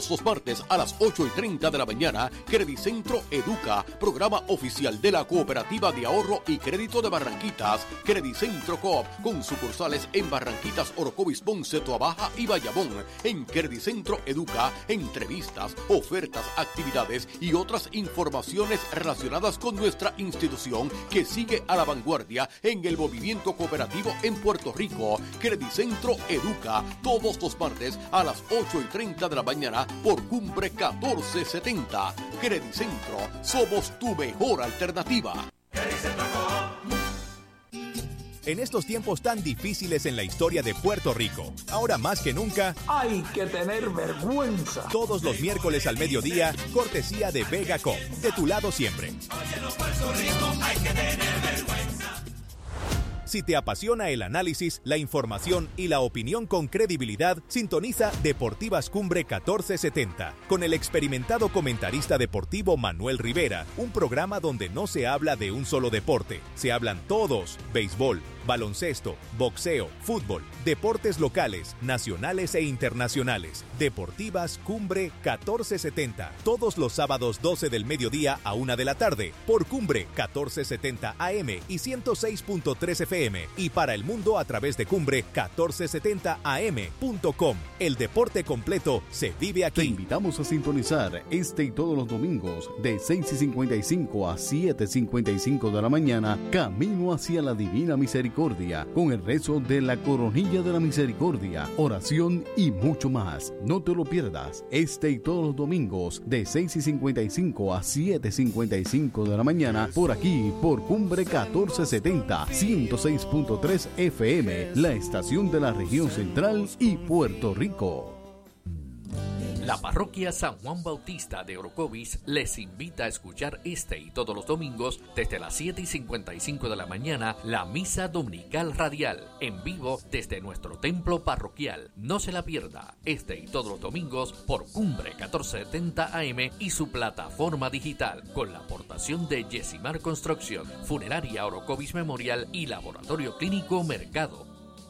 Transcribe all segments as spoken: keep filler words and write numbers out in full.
Los martes a las ocho y treinta de la mañana, Credicentro Educa, programa oficial de la Cooperativa de Ahorro y Crédito de Barranquitas, Credicentro Coop, con sucursales en Barranquitas, Orocovis, Ponce, Toabaja y Bayamón. En Credicentro Educa, entrevistas, ofertas, actividades y otras informaciones relacionadas con nuestra institución que sigue a la vanguardia en el movimiento cooperativo en Puerto Rico. Credicentro Educa, todos los martes a las ocho y treinta de la mañana por Cumbre catorce setenta. Credicentro, somos tu mejor alternativa. En estos tiempos tan difíciles en la historia de Puerto Rico, ahora más que nunca, hay que tener vergüenza. Todos los miércoles al mediodía, cortesía de VegaCom, de tu lado siempre. Oye, en Puerto Rico hay que tener vergüenza. Si te apasiona el análisis, la información y la opinión con credibilidad, sintoniza Deportivas Cumbre catorce setenta con el experimentado comentarista deportivo Manuel Rivera, un programa donde no se habla de un solo deporte, se hablan todos: béisbol, baloncesto, boxeo, fútbol, deportes locales, nacionales e internacionales. Deportivas Cumbre catorce setenta, todos los sábados doce del mediodía a una de la tarde, por Cumbre catorce setenta A M y ciento seis punto tres F M, y para el mundo a través de Cumbre catorce setenta A M punto com. El deporte completo se vive aquí. Te invitamos a sintonizar este y todos los domingos de seis y cincuenta y cinco a siete y cincuenta y cinco de la mañana, Camino hacia la Divina Misericordia, con el rezo de la Coronilla de la Misericordia, oración y mucho más. No te lo pierdas, este y todos los domingos de seis y cincuenta y cinco a siete y cincuenta y cinco de la mañana, por aquí, por Cumbre catorce setenta, ciento seis punto tres F M, la estación de la región central y Puerto Rico. La parroquia San Juan Bautista de Orocovis les invita a escuchar este y todos los domingos desde las siete y cincuenta y cinco de la mañana la misa dominical radial en vivo desde nuestro templo parroquial. No se la pierda, este y todos los domingos por Cumbre catorce setenta A M y su plataforma digital, con la aportación de Yesimar Construcción, Funeraria Orocovis Memorial y Laboratorio Clínico Mercado.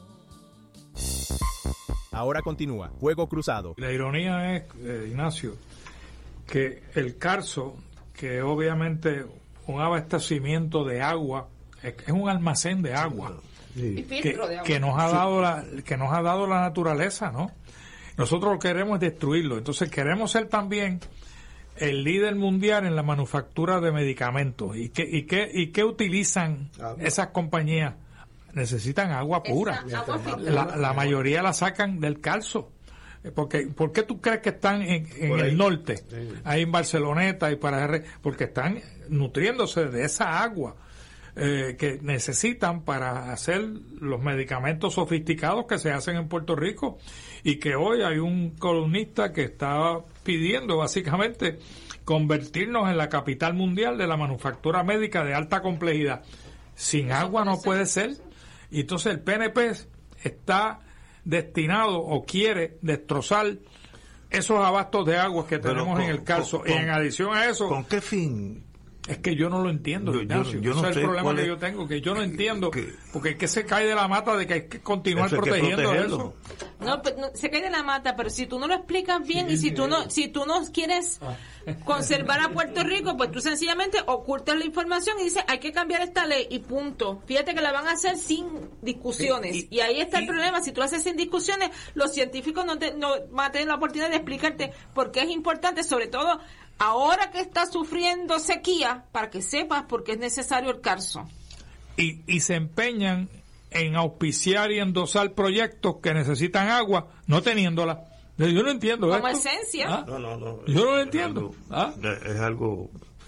Ahora continúa Juego Cruzado. La ironía es, eh, Ignacio, que el Carso, que obviamente un abastecimiento de agua, es, es un almacén de agua, sí. que, de agua. que nos ha dado la, que nos ha dado la naturaleza, ¿no? Nosotros lo queremos destruirlo, entonces queremos ser también el líder mundial en la manufactura de medicamentos. ¿Y qué, y qué, y qué utilizan esas compañías? Necesitan agua pura. Agua la, la mayoría la sacan del Carso. Porque, ¿por qué tú crees que están en, en el norte? Sí. Ahí en Barceloneta y para porque están nutriéndose de esa agua eh, que necesitan para hacer los medicamentos sofisticados que se hacen en Puerto Rico, y que hoy hay un columnista que está pidiendo básicamente convertirnos en la capital mundial de la manufactura médica de alta complejidad. Sin agua no puede ser. Y entonces el P N P está destinado o quiere destrozar esos abastos de agua que tenemos con, en el Carso. Y en adición a eso... ¿Con qué fin? Es que yo no lo entiendo, yo, Ignacio. Yo, yo no Ese es el problema que es, yo tengo, que yo no entiendo, que, porque es que se cae de la mata de que hay que continuar protegiendo eso. No, no, se cae de la mata, pero si tú no lo explicas bien sí, y si tú no si tú no quieres conservar a Puerto Rico, pues tú sencillamente ocultas la información y dices, hay que cambiar esta ley y punto. Fíjate que la van a hacer sin discusiones. Y, y, y ahí está y, el problema. Si tú haces sin discusiones, los científicos no, te, no van a tener la oportunidad de explicarte por qué es importante, sobre todo ahora que está sufriendo sequía, para que sepas por qué es necesario el Carso. Y, y se empeñan en auspiciar y endosar proyectos que necesitan agua, no teniéndola. Yo no entiendo como esto. esencia. ¿Ah? No, no, no. Yo no lo entiendo. Es algo, ¿Ah? es algo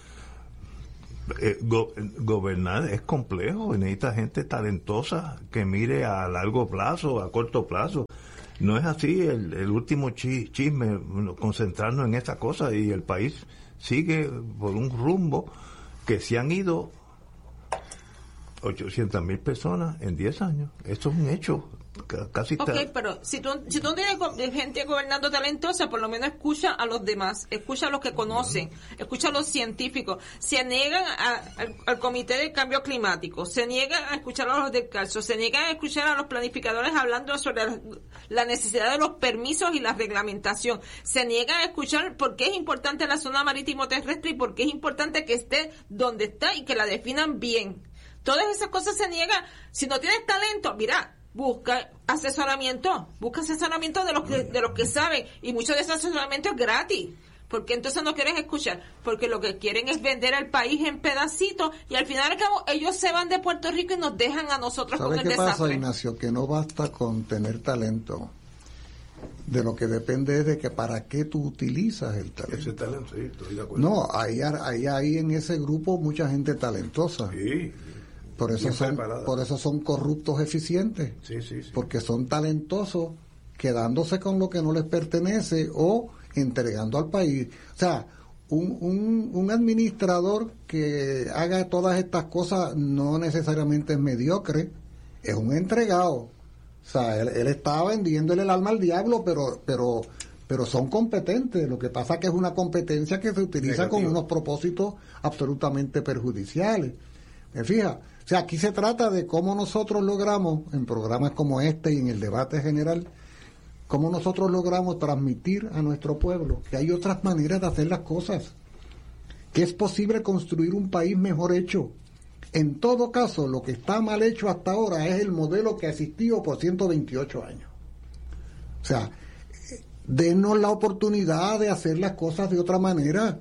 eh, go, gobernar es complejo, y necesita gente talentosa que mire a largo plazo, a corto plazo. No es así el, el último chisme, concentrarnos en esa cosa, y el país sigue por un rumbo que se han ido ochocientas mil personas en diez años. Esto es un hecho casi Ok, está... pero si tú, si tú tienes gente gobernando talentosa, por lo menos escucha a los demás, escucha a los que conocen, escucha a los científicos. Se niegan a, al, al Comité de Cambio Climático, se niegan a escuchar a los del CARSO, se niegan a escuchar a los planificadores hablando sobre la, la necesidad de los permisos y la reglamentación, se niegan a escuchar por qué es importante la zona marítimo terrestre y por qué es importante que esté donde está y que la definan bien. Todas esas cosas se niegan. Si no tienes talento, mira, busca asesoramiento, busca asesoramiento de los que de los que saben, y mucho de ese asesoramiento es gratis, porque entonces no quieres escuchar, porque lo que quieren es vender al país en pedacitos, y al final y al cabo ellos se van de Puerto Rico y nos dejan a nosotros con el desastre. ¿Sabes qué pasa, Ignacio? Que no basta con tener talento. De lo que depende es de que para qué tú utilizas el talento. Ese talento, sí, estoy de acuerdo. No, hay, hay, hay en ese grupo mucha gente talentosa. Sí. Por eso son, por eso son corruptos eficientes, sí, sí, sí. Porque son talentosos quedándose con lo que no les pertenece o entregando al país. O sea, un, un, un administrador que haga todas estas cosas no necesariamente es mediocre, es un entregado. O sea, él, él está vendiéndole el alma al diablo, pero pero pero son competentes. Lo que pasa es que es una competencia que se utiliza Negativo. Con unos propósitos absolutamente perjudiciales. ¿Me fijas? O sea, aquí se trata de cómo nosotros logramos, en programas como este y en el debate general, cómo nosotros logramos transmitir a nuestro pueblo que hay otras maneras de hacer las cosas, que es posible construir un país mejor hecho. En todo caso, lo que está mal hecho hasta ahora es el modelo que ha existido por ciento veintiocho años. O sea, denos la oportunidad de hacer las cosas de otra manera.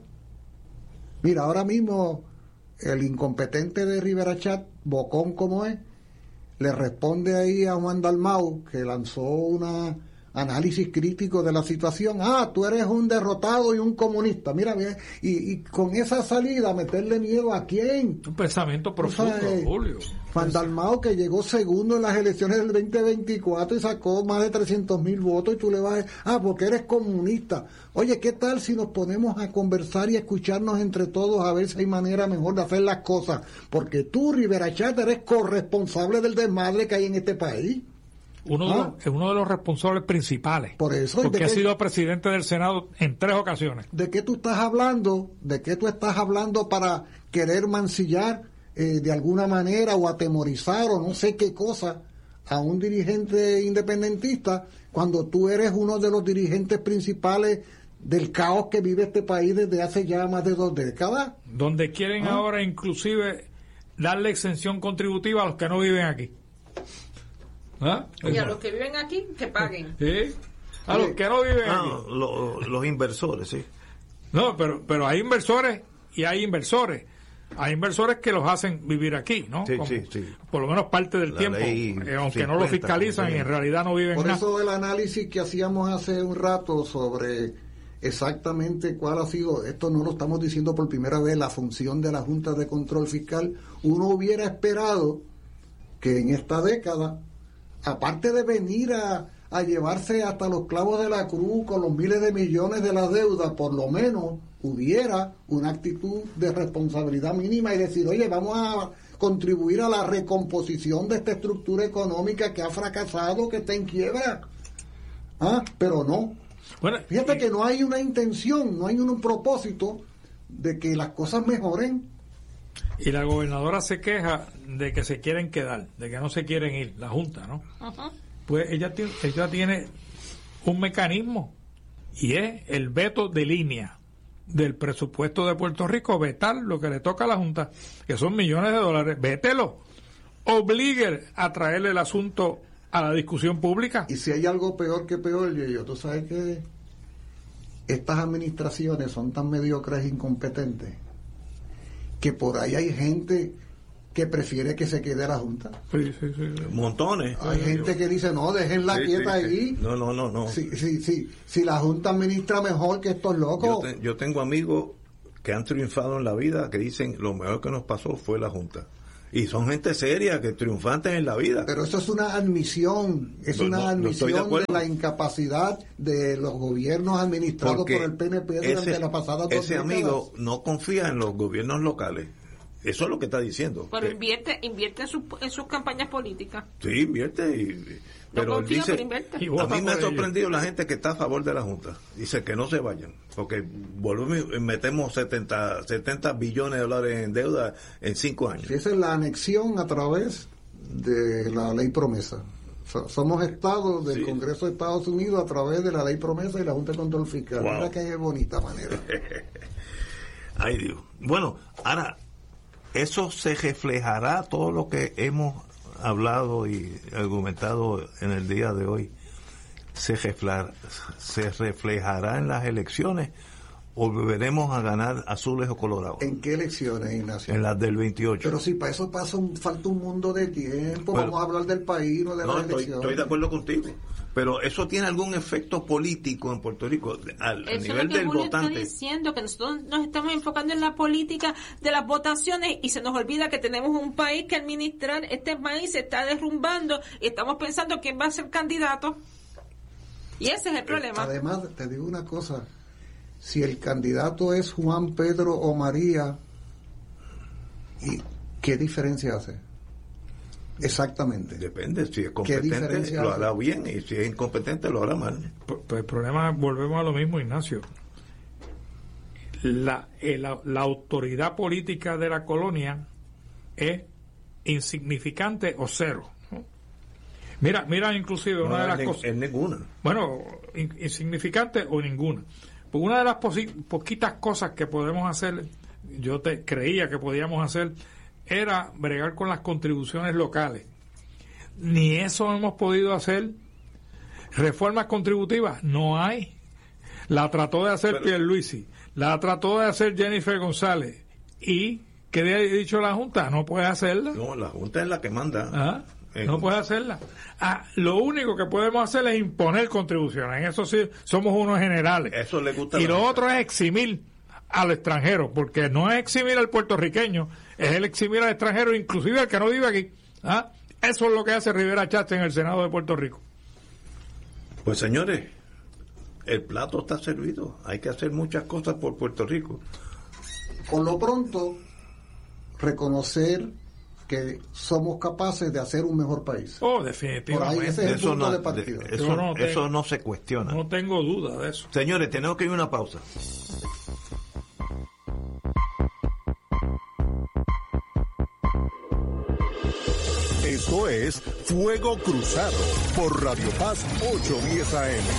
Mira, ahora mismo el incompetente de Rivera Chat, bocón como es, le responde ahí a Juan Dalmau, que lanzó un análisis crítico de la situación. Ah, tú eres un derrotado y un comunista. Mira, y, y con esa salida meterle miedo a quién. Un pensamiento profundo, o sea, Julio. Juan Dalmau, que llegó segundo en las elecciones del veinte veinticuatro y sacó más de trescientos mil votos, y tú le vas a decir, ah, porque eres comunista. Oye, ¿qué tal si nos ponemos a conversar y a escucharnos entre todos a ver si hay manera mejor de hacer las cosas? Porque tú, Rivera Chat, eres corresponsable del desmadre que hay en este país. Uno, ¿Ah? de los, es uno de los responsables principales. Por eso. Porque ha sido presidente del Senado en tres ocasiones. ¿De qué tú estás hablando? ¿De qué tú estás hablando para querer mancillar eh, de alguna manera o atemorizar o no sé qué cosa a un dirigente independentista cuando tú eres uno de los dirigentes principales del caos que vive este país desde hace ya más de dos décadas? Donde quieren ¿Ah? ahora inclusive darle exención contributiva a los que no viven aquí. ¿Ah? Y a los que viven aquí, que paguen. ¿Sí? A los que no viven ah, aquí. Lo, los inversores, sí. No, pero, pero hay inversores y hay inversores. Hay inversores que los hacen vivir aquí, ¿no? Sí, Como, sí, sí. Por lo menos parte del La tiempo. Eh, aunque cincuenta, no lo fiscalizan y en realidad no viven Por nada. eso el análisis que hacíamos hace un rato sobre exactamente cuál ha sido, esto no lo estamos diciendo por primera vez, la función de la Junta de Control Fiscal, uno hubiera esperado que en esta década, aparte de venir a, a llevarse hasta los clavos de la cruz con los miles de millones de la deuda, por lo menos hubiera una actitud de responsabilidad mínima y decir, oye, vamos a contribuir a la recomposición de esta estructura económica que ha fracasado, que está en quiebra. ¿Ah? Pero no. Bueno, fíjate y... que no hay una intención, no hay un, un propósito de que las cosas mejoren. Y la gobernadora se queja de que se quieren quedar, de que no se quieren ir, la Junta, ¿no? Uh-huh. Pues ella tiene, ella tiene un mecanismo, y es el veto de línea del presupuesto de Puerto Rico, vetar lo que le toca a la Junta, que son millones de dólares. Vételo, obligue a traerle el asunto a la discusión pública. Y si hay algo peor que peor, yo, yo tú sabes que estas administraciones son tan mediocres e incompetentes que por ahí hay gente que prefiere que se quede la Junta. Sí, sí, sí. Montones. Hay sí, gente yo. que dice, no, déjenla sí, quieta sí, ahí. Sí. No, no, no, no. Si, si, si, si la Junta administra mejor que estos locos. Yo, te, yo tengo amigos que han triunfado en la vida que dicen, lo mejor que nos pasó fue la Junta. Y son gente seria, que triunfantes en la vida. Pero eso es una admisión, es no, una no, admisión no de, de la incapacidad de los gobiernos administrados Porque por el P N P durante ese, la pasada dos Ese décadas. amigo no confía en los gobiernos locales. Eso es lo que está diciendo. Pero que, invierte invierte en, su, en sus campañas políticas. Sí, invierte. Y, pero no confío, dice, pero invierte. a mí me ha sorprendido la gente que está a favor de la Junta. Dice que no se vayan, porque volvemos y metemos setenta, setenta billones de dólares en deuda en cinco años. Sí, esa es la anexión a través de la ley promesa. So, somos estados del sí. Congreso de Estados Unidos a través de la ley promesa y la Junta de Control Fiscal. Wow. Mira que bonita manera. Ay, Dios. Bueno, ahora, eso se reflejará todo lo que hemos hablado y argumentado en el día de hoy. Se, reflejar, se reflejará en las elecciones o volveremos a ganar azules o colorados. ¿En qué elecciones, Ignacio? En las del veintiocho. Pero si para eso pasa un, falta un mundo de tiempo, bueno, vamos a hablar del país, no de no, las estoy, elecciones. Estoy de acuerdo contigo. Pero eso tiene algún efecto político en Puerto Rico al eso nivel es lo que del Julio votante. Está diciendo que nosotros nos estamos enfocando en la política de las votaciones y se nos olvida que tenemos un país que administrar. Este país se está derrumbando y estamos pensando quién va a ser candidato. Y ese es el problema. Además, te digo una cosa, si el candidato es Juan, Pedro o María, ¿y qué diferencia hace? Exactamente. Depende, si es competente lo hará hace? bien y si es incompetente lo hará mal. Pues el problema, volvemos a lo mismo, Ignacio. La, la, la autoridad política de la colonia es insignificante o cero. Mira, mira inclusive no, una de las en, cosas... En ninguna. Bueno, in, insignificante o ninguna. Pues una de las posi- poquitas cosas que podemos hacer, yo te creía que podíamos hacer, era bregar con las contribuciones locales. Ni eso hemos podido hacer. Reformas contributivas no hay. La trató de hacer Pero, Pierluisi, la trató de hacer Jennifer González. ¿Y qué ha dicho la Junta? No puede hacerla. No, la Junta es la que manda. ¿Ah? Eh, no puede hacerla. Ah, lo único que podemos hacer es imponer contribuciones. En eso sí somos unos generales. Eso le gusta. Y lo gente. Otro es eximir al extranjero, porque no es eximir al puertorriqueño, es el eximir al extranjero, inclusive al que no vive aquí. ¿Ah? Eso es lo que hace Rivera Chatz en el Senado de Puerto Rico. Pues señores, el plato está servido. Hay que hacer muchas cosas por Puerto Rico. Por lo pronto, reconocer que somos capaces de hacer un mejor país. Oh, definitivamente. Por ahí ese es el eso punto no, de partida. De, eso, no, eso no se cuestiona. No tengo duda de eso. Señores, tenemos que ir a una pausa. Esto es Fuego Cruzado por Radio Paz ochocientos diez A M.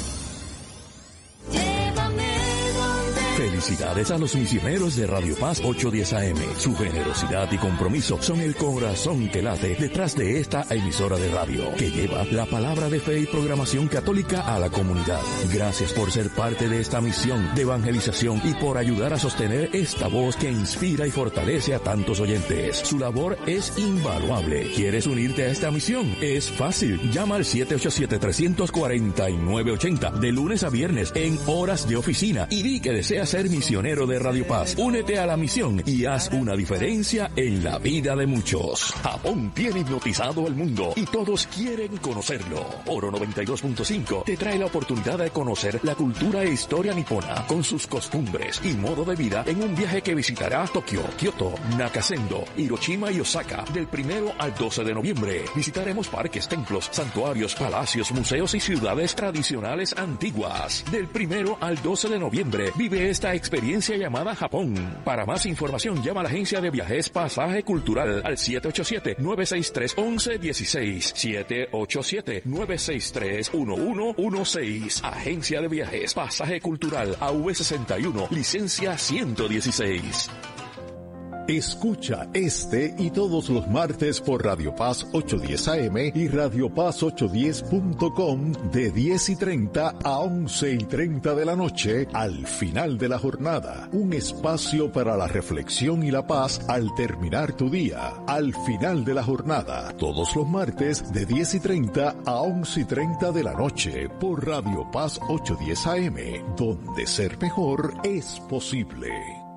Felicidades a los misioneros de Radio Paz ochocientos diez A M. Su generosidad y compromiso son el corazón que late detrás de esta emisora de radio, que lleva la palabra de fe y programación católica a la comunidad. Gracias por ser parte de esta misión de evangelización y por ayudar a sostener esta voz que inspira y fortalece a tantos oyentes. Su labor es invaluable. ¿Quieres unirte a esta misión? Es fácil. Llama al siete ocho siete, tres cuatro nueve ocho cero de lunes a viernes en horas de oficina y di que deseas ser misionero de Radio Paz. Únete a la misión y haz una diferencia en la vida de muchos. Japón tiene hipnotizado al mundo y todos quieren conocerlo. Oro noventa y dos punto cinco te trae la oportunidad de conocer la cultura e historia nipona con sus costumbres y modo de vida en un viaje que visitará Tokio, Kioto, Nakasendo, Hiroshima y Osaka del primero al doce de noviembre. Visitaremos parques, templos, santuarios, palacios, museos y ciudades tradicionales antiguas. Del primero al doce de noviembre vive esta experiencia llamada Japón. Para más información llama a la agencia de viajes Pasaje Cultural al siete ocho siete, nueve seis tres, uno uno uno seis, siete ocho siete, nueve seis tres, uno uno uno seis. Agencia de viajes Pasaje Cultural A V sesenta y uno, licencia ciento dieciséis. Escucha este y todos los martes por Radio Paz ochocientos diez A M y Radio Paz ochocientos diez punto com de diez y treinta a once y treinta de la noche al final de la jornada. Un espacio para la reflexión y la paz al terminar tu día. Al final de la jornada. Todos los martes de diez y treinta a once y treinta de la noche por Radio Paz ochocientos diez A M, donde ser mejor es posible.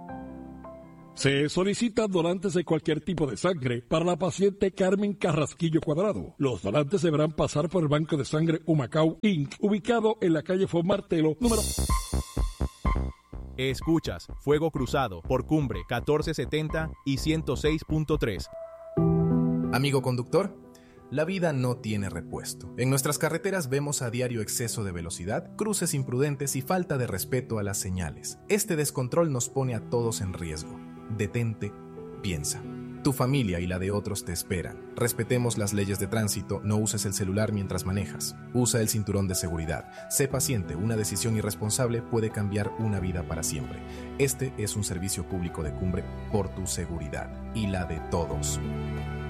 Se solicitan donantes de cualquier tipo de sangre para la paciente Carmen Carrasquillo Cuadrado. Los donantes deberán pasar por el Banco de Sangre Humacao incorporated, ubicado en la calle Fon Martelo, número... Escuchas Fuego Cruzado por Cumbre catorce setenta y ciento seis punto tres. Amigo conductor, la vida no tiene repuesto. En nuestras carreteras vemos a diario exceso de velocidad, cruces imprudentes y falta de respeto a las señales. Este descontrol nos pone a todos en riesgo. Detente, piensa. Tu familia y la de otros te esperan. Respetemos las leyes de tránsito, no uses el celular mientras manejas. Usa el cinturón de seguridad. Sé paciente, una decisión irresponsable puede cambiar una vida para siempre. Este es un servicio público de Cumbre por tu seguridad y la de todos.